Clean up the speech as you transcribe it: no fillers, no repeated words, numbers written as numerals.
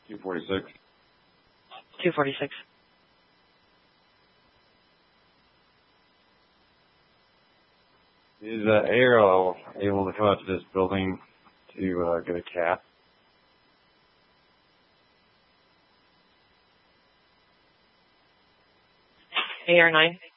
246. 246. Is ARL able to come out to this building to get a cat? AR9.